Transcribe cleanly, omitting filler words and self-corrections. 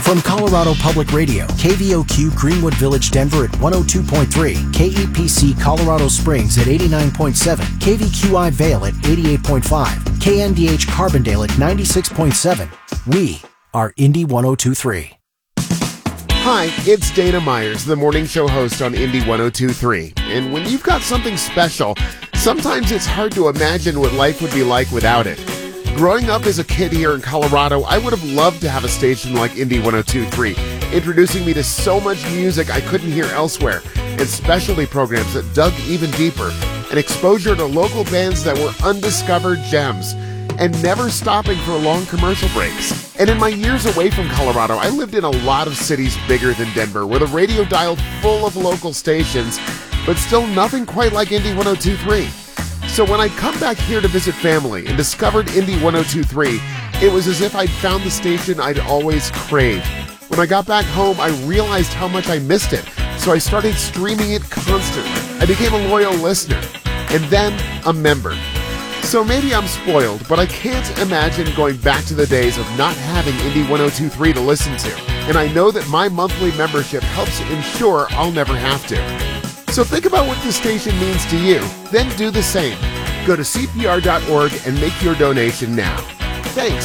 From Colorado Public Radio, KVOQ Greenwood Village, Denver at 102.3, KEPC Colorado Springs at 89.7, KVQI Vale at 88.5, KNDH Carbondale at 96.7. We are Indy 102.3. Hi, it's Dana Myers, the morning show host on Indy 102.3. And when you've got something special, sometimes it's hard to imagine what life would be like without it. Growing up as a kid here in Colorado, I would have loved to have a station like Indy 102.3, introducing me to so much music I couldn't hear elsewhere, and specialty programs that dug even deeper, and exposure to local bands that were undiscovered gems, and never stopping for long commercial breaks. And in my years away from Colorado, I lived in a lot of cities bigger than Denver, with a radio dial full of local stations, but still nothing quite like Indy 102.3. So when I'd come back here to visit family and discovered Indy 102.3, it was as if I'd found the station I'd always craved. When I got back home, I realized how much I missed it, so I started streaming it constantly. I became a loyal listener, and then a member. So maybe I'm spoiled, but I can't imagine going back to the days of not having Indy 102.3 to listen to. And I know that my monthly membership helps ensure I'll never have to. So think about what this station means to you, then do the same. Go to CPR.org and make your donation now. Thanks.